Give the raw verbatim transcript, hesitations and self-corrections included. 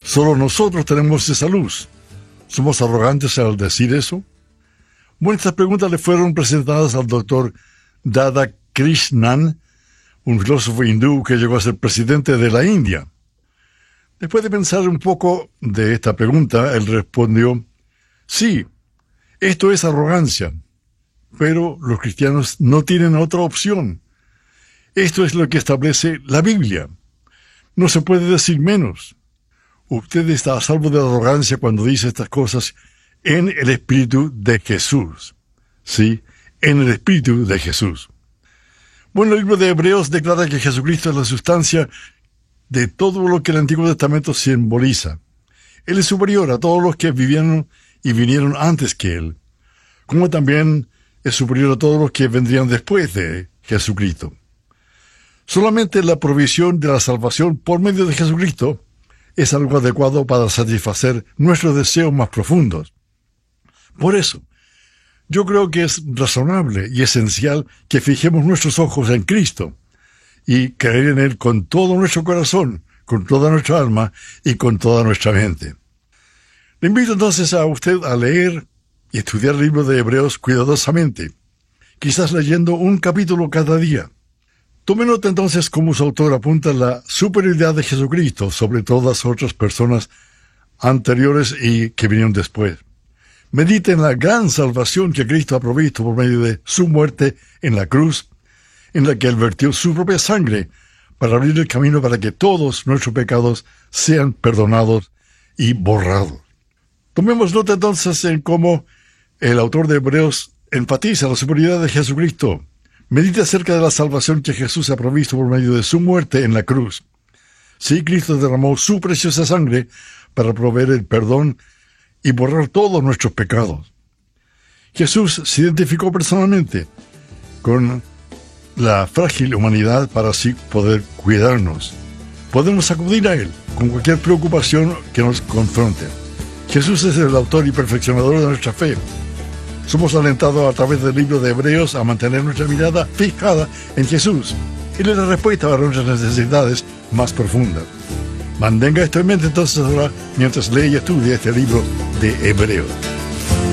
Solo nosotros tenemos esa luz. ¿Somos arrogantes al decir eso? Bueno, estas preguntas le fueron presentadas al doctor Dada Krishnan, un filósofo hindú que llegó a ser presidente de la India. Después de pensar un poco de esta pregunta, él respondió: sí, esto es arrogancia, pero los cristianos no tienen otra opción. Esto es lo que establece la Biblia. No se puede decir menos. Usted está a salvo de la arrogancia cuando dice estas cosas en el Espíritu de Jesús. Sí, en el Espíritu de Jesús. Bueno, el libro de Hebreos declara que Jesucristo es la sustancia de todo lo que el Antiguo Testamento simboliza. Él es superior a todos los que vivieron y vinieron antes que Él, como también es superior a todos los que vendrían después de Jesucristo. Solamente la provisión de la salvación por medio de Jesucristo es algo adecuado para satisfacer nuestros deseos más profundos. Por eso, yo creo que es razonable y esencial que fijemos nuestros ojos en Cristo y creer en Él con todo nuestro corazón, con toda nuestra alma y con toda nuestra mente. Le invito entonces a usted a leer y estudiar el libro de Hebreos cuidadosamente, quizás leyendo un capítulo cada día. Tome nota entonces cómo su autor apunta la superioridad de Jesucristo sobre todas otras personas anteriores y que vinieron después. Medite en la gran salvación que Cristo ha provisto por medio de su muerte en la cruz, en la que Él vertió su propia sangre para abrir el camino para que todos nuestros pecados sean perdonados y borrados. Tomemos nota entonces en cómo el autor de Hebreos enfatiza la superioridad de Jesucristo. Medite acerca de la salvación que Jesús ha provisto por medio de su muerte en la cruz. Sí, Cristo derramó su preciosa sangre para proveer el perdón y borrar todos nuestros pecados. Jesús se identificó personalmente con la frágil humanidad para así poder cuidarnos. Podemos acudir a Él con cualquier preocupación que nos confronte. Jesús es el autor y perfeccionador de nuestra fe. Somos alentados a través del libro de Hebreos a mantener nuestra mirada fijada en Jesús. Él es la respuesta para nuestras necesidades más profundas. Mantenga esto en mente entonces ahora mientras lee y estudia este libro de Hebreos.